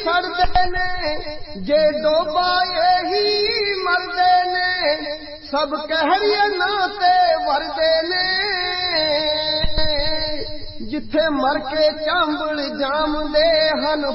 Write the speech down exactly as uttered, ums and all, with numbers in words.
सड़दे ने, जे डोबाए ही मरदे ने, सब कहरिए नाते वरदे ने। जिथे मर के चांबल जामदे हन